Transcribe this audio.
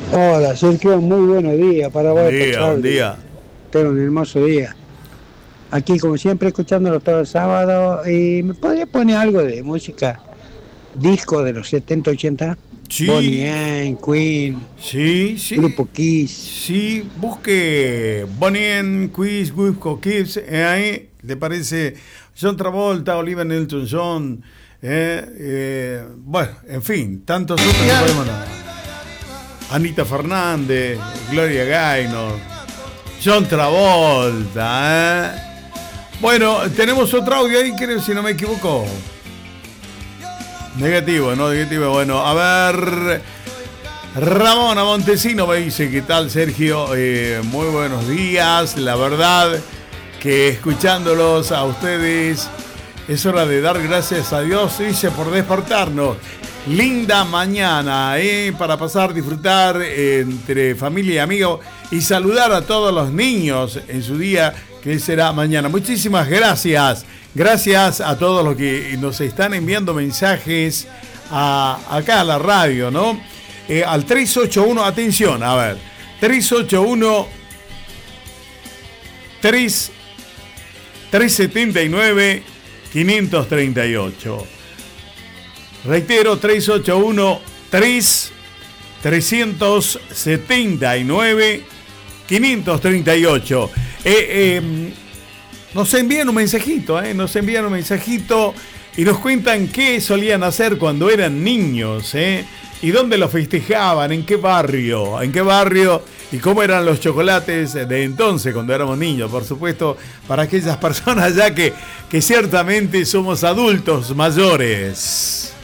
Hola, Sergio, muy buenos días para Buen vos, para día, buen Charlie. día. Tengo un hermoso día. Aquí, como siempre, escuchándolo todo el sábado. ¿Y me podría poner algo de música? Disco de los 70 80. Bonnie Sí, M, Queen, sí, sí, Grupo Kiss. sí, busque Bonnie and Quiz, Busco Kids, ahí le parece John Travolta, Olivia Newton-John, bueno, en fin, tantos otros que podemos nombrar. Anita Fernández, Gloria Gaynor, John Travolta, Bueno, tenemos otro audio ahí, creo, si no me equivoco. Negativo, no negativo. Bueno, a ver. Ramona Montesino me dice, ¿qué tal, Sergio? Muy buenos días. La verdad que escuchándolos a ustedes es hora de dar gracias a Dios, dice, por despertarnos. Linda mañana, para pasar, disfrutar entre familia y amigos y saludar a todos los niños en su día que será mañana. Muchísimas gracias. Gracias a todos los que nos están enviando mensajes acá a la radio, ¿no? Al 381, atención, a ver, 381 379 538. Reitero, 381 379 538. Nos envían un mensajito, nos envían un mensajito y nos cuentan qué solían hacer cuando eran niños, y dónde lo festejaban, en qué barrio y cómo eran los chocolates de entonces cuando éramos niños, por supuesto, para aquellas personas ya que ciertamente somos adultos mayores.